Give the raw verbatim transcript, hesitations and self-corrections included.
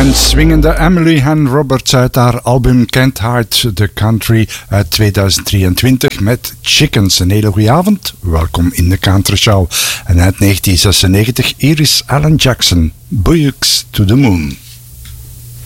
Een swingende Emily Ann Roberts uit haar album Can't Hide the Country uit tweeduizend drieëntwintig met Chickens. Een hele goede avond, welkom in de Country Show. En uit negentien zesennegentig Iris Allen Jackson, Buiks to the Moon.